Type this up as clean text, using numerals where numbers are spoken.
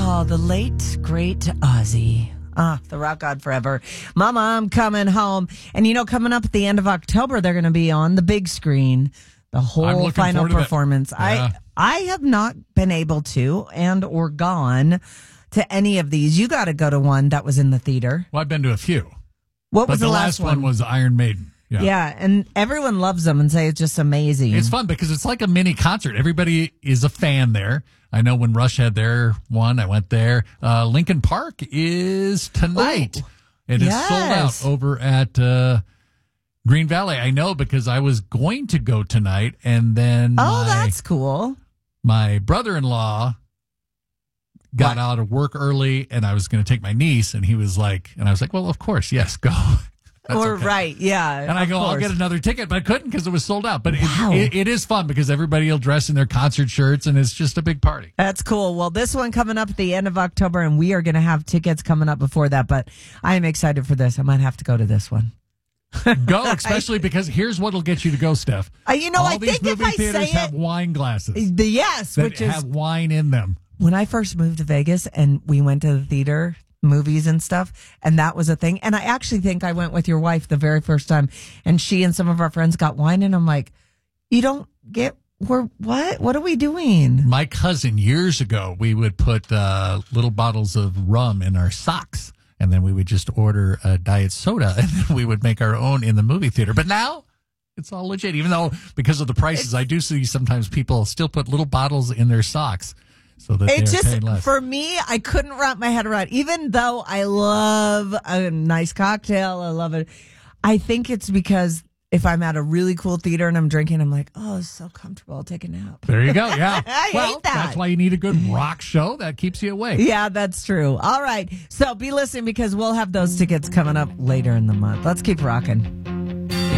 Oh, the late, great Ozzy. The rock god forever. Mama, I'm coming home. And, coming up at the end of October, they're going to be on the big screen. The whole final performance. Yeah. I have not been able to or gone to any of these. You got to go to one that was in the theater. Well, I've been to a few. What was the last one? Was Iron Maiden. Yeah, and everyone loves them and say it's just amazing. It's fun because it's like a mini concert. Everybody is a fan there. I know when Rush had their one, I went there. Lincoln Park is tonight. It is sold out over at Green Valley. I know because I was going to go tonight, and then that's cool. My brother-in-law got out of work early, and I was going to take my niece, and he was like, and I was like, well, of course, yes, go. Right, yeah. And I go, I'll get another ticket, but I couldn't because it was sold out. But it is fun because everybody will dress in their concert shirts, and it's just a big party. That's cool. Well, this one coming up at the end of October, and we are going to have tickets coming up before that, but I am excited for this. I might have to go to this one. Go, especially because here's what'll get you to go, Steph. All I think movie theaters have wine glasses. Yes, that have wine in them. When I first moved to Vegas and we went to the theater, movies and stuff, and that was a thing. And I actually think I went with your wife the very first time, and she and some of our friends got wine, and I'm like, you don't get, what are we doing? My cousin, years ago, we would put little bottles of rum in our socks, and then we would just order a diet soda, and then we would make our own in the movie theater. But now it's all legit, even though because of the prices, I do see sometimes people still put little bottles in their socks. So that it just, paying less. For me, I couldn't wrap my head around, even though I love a nice cocktail, I love it. I think it's because if I'm at a really cool theater and I'm drinking, I'm like, oh, it's so comfortable. I'll take a nap. There you go. Yeah. I hate that. That's why you need a good rock show that keeps you awake. Yeah, that's true. All right. So be listening because we'll have those tickets coming up later in the month. Let's keep rocking.